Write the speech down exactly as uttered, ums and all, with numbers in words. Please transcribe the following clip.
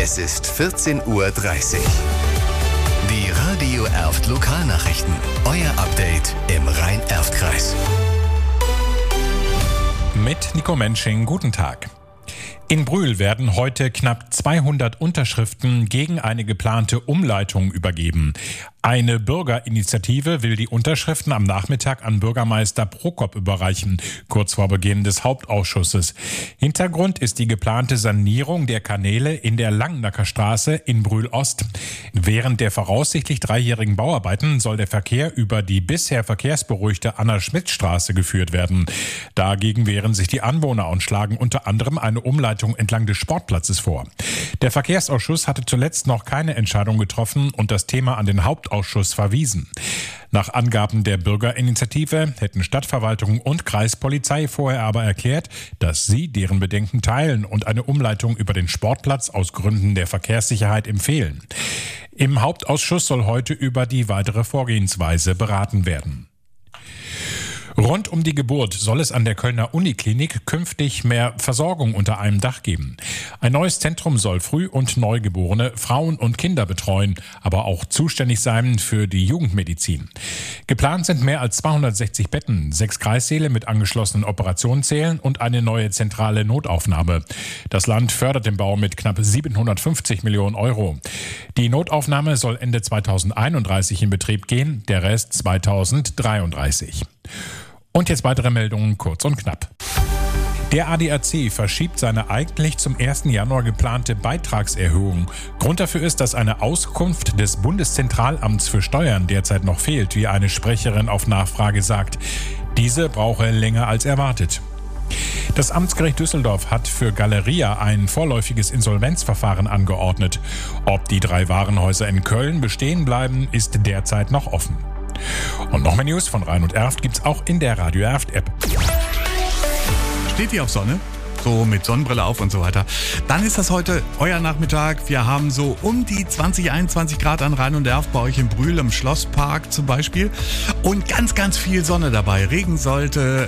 Es ist vierzehn Uhr dreißig. Die Radio Erft Lokalnachrichten. Euer Update im Rhein-Erft-Kreis. Mit Nico Mensching, guten Tag. In Brühl werden heute knapp zweihundert Unterschriften gegen eine geplante Umleitung übergeben. Eine Bürgerinitiative will die Unterschriften am Nachmittag an Bürgermeister Prokop überreichen, kurz vor Beginn des Hauptausschusses. Hintergrund ist die geplante Sanierung der Kanäle in der Langnacker Straße in Brühl-Ost. Während der voraussichtlich dreijährigen Bauarbeiten soll der Verkehr über die bisher verkehrsberuhigte Anna-Schmidt-Straße geführt werden. Dagegen wehren sich die Anwohner und schlagen unter anderem eine Umleitung entlang des Sportplatzes vor. Der Verkehrsausschuss hatte zuletzt noch keine Entscheidung getroffen und das Thema an den Hauptausschuss Ausschuss verwiesen. Nach Angaben der Bürgerinitiative hätten Stadtverwaltung und Kreispolizei vorher aber erklärt, dass sie deren Bedenken teilen und eine Umleitung über den Sportplatz aus Gründen der Verkehrssicherheit empfehlen. Im Hauptausschuss soll heute über die weitere Vorgehensweise beraten werden. Rund um die Geburt soll es an der Kölner Uniklinik künftig mehr Versorgung unter einem Dach geben. Ein neues Zentrum soll Früh- und Neugeborene, Frauen und Kinder betreuen, aber auch zuständig sein für die Jugendmedizin. Geplant sind mehr als zweihundertsechzig Betten, sechs Kreissäle mit angeschlossenen Operationssälen und eine neue zentrale Notaufnahme. Das Land fördert den Bau mit knapp siebenhundertfünfzig Millionen Euro. Die Notaufnahme soll Ende zweitausendeinunddreißig in Betrieb gehen, der Rest zweitausenddreiunddreißig. Und jetzt weitere Meldungen kurz und knapp. Der A D A C verschiebt seine eigentlich zum ersten Januar geplante Beitragserhöhung. Grund dafür ist, dass eine Auskunft des Bundeszentralamts für Steuern derzeit noch fehlt, wie eine Sprecherin auf Nachfrage sagt. Diese brauche länger als erwartet. Das Amtsgericht Düsseldorf hat für Galeria ein vorläufiges Insolvenzverfahren angeordnet. Ob die drei Warenhäuser in Köln bestehen bleiben, ist derzeit noch offen. Und noch mehr News von Rhein und Erft gibt's auch in der Radio Erft App. Steht ihr auf Sonne? So mit Sonnenbrille auf und so weiter. Dann ist das heute euer Nachmittag. Wir haben so um die zwanzig, einundzwanzig Grad an Rhein und Erft bei euch in Brühl im Schlosspark zum Beispiel. Und ganz, ganz viel Sonne dabei. Regen sollte